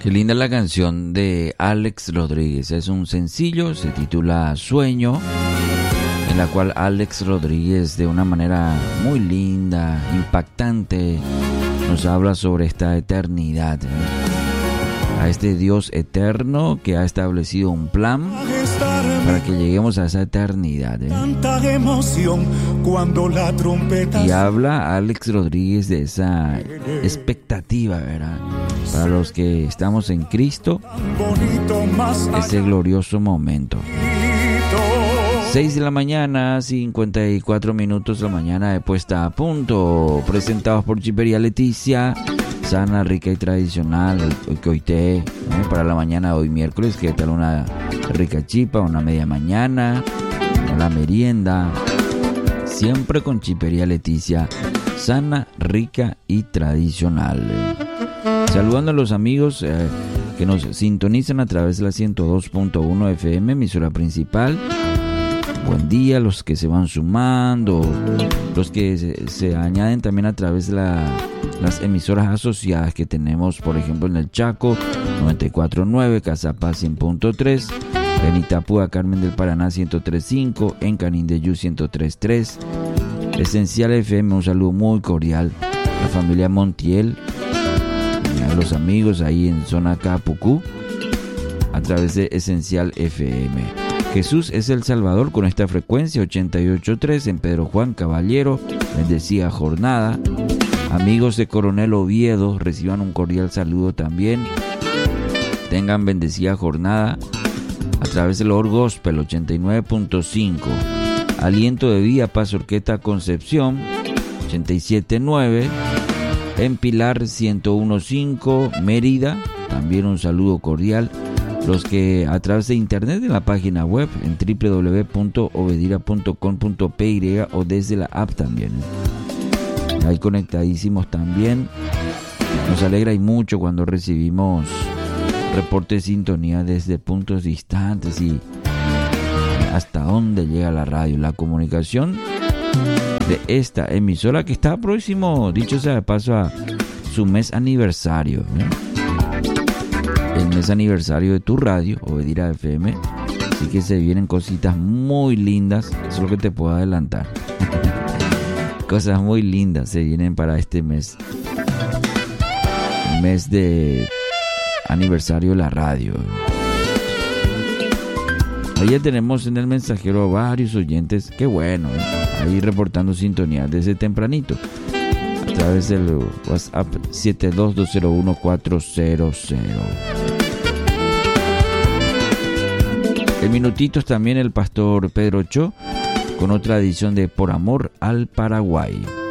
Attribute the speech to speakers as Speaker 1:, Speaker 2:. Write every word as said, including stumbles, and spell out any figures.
Speaker 1: Qué linda la canción de Alex Rodríguez. Es un sencillo, se titula Sueño, en la cual Alex Rodríguez de una manera muy linda, impactante, nos habla sobre esta eternidad, ¿eh? A este Dios eterno que ha establecido un plan para que lleguemos a esa eternidad, ¿eh?
Speaker 2: Tanta emoción cuando la trompeta.
Speaker 1: Y habla Alex Rodríguez de esa expectativa, ¿verdad? Para los que estamos en Cristo, ese glorioso momento. seis de la mañana, cincuenta y cuatro minutos de la mañana de puesta a punto. Presentados por Chipería Leticia, sana, rica y tradicional. El coité, ¿eh? Para la mañana de hoy miércoles. ¿Qué tal una rica chipa, una media mañana, la merienda? Siempre con Chipería Leticia, sana, rica y tradicional. Saludando a los amigos eh, que nos sintonizan a través de la ciento dos punto uno F M, emisora principal. Buen día, los que se van sumando, los que se, se añaden también a través de la, las emisoras asociadas que tenemos, por ejemplo, en el Chaco, noventa y cuatro punto nueve, Cazapaz cien punto tres, en Itapúa, Carmen del Paraná ciento tres punto cinco, en Canindeyú ciento tres punto tres, Esencial F M, un saludo muy cordial a la familia Montiel, a los amigos ahí en zona Capucú, a través de Esencial F M. Jesús es el Salvador con esta frecuencia ochenta y ocho punto tres en Pedro Juan Caballero, bendecida jornada. Amigos de Coronel Oviedo, reciban un cordial saludo también. Tengan bendecida jornada a través del Or Gospel ochenta y nueve punto cinco. Aliento de Vida, Paz Orqueta Concepción ochenta y siete punto nueve. En Pilar ciento uno punto cinco, Mérida, también un saludo cordial. Los que a través de internet en la página web en doble u doble u doble u punto obedira punto com punto pe y o desde la app también. Ahí conectadísimos también. Nos alegra y mucho cuando recibimos reportes de sintonía desde puntos distantes y hasta dónde llega la radio, la comunicación de esta emisora que está próximo, dicho sea de paso, a su mes aniversario, ¿eh? El mes aniversario de tu radio, Obedira F M. Así que se vienen cositas muy lindas. Eso es lo que te puedo adelantar. Cosas muy lindas se vienen para este mes. Mes de aniversario de la radio. Ayer tenemos en el mensajero varios oyentes. Qué bueno, ¿eh? Ahí reportando sintonía desde tempranito. A través del WhatsApp siete dos dos cero uno cuatro cero cero. En minutitos también el pastor Pedro Cho con otra edición de Por Amor al Paraguay.